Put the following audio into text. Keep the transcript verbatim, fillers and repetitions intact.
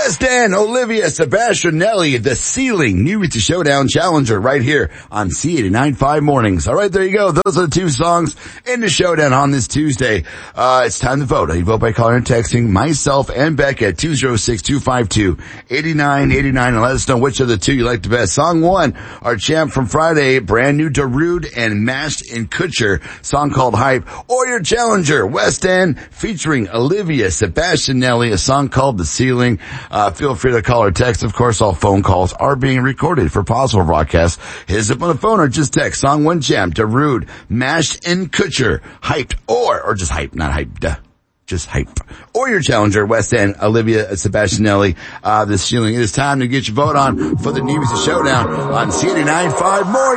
West End, Olivia Sebastianelli, The Ceiling, New Music Showdown Challenger right here on C eighty-nine point five Mornings. All right, there you go. Those are the two songs in the showdown on this Tuesday. Uh, it's time to vote. You vote by calling and texting myself and Beck at two oh six, two five two, eight nine eight nine and let us know which of the two you like the best. Song one, our champ from Friday, brand new Darude and Mashed in Kutcher, song called Hype. Or your challenger, West End, featuring Olivia Sebastianelli, a song called The Ceiling. Uh, feel free to call or text. Of course, all phone calls are being recorded for possible broadcast. Hit us up on the phone or just text. Song one champ, Darude, Mashed in Kutcher, Hyped, or, or just Hype, not Hyped. Duh. Just Hype. Or your challenger, West End, Olivia Sebastianelli, uh, The Ceiling. It is time to get your vote on for the New Music Showdown on C eighty-nine point five Morning.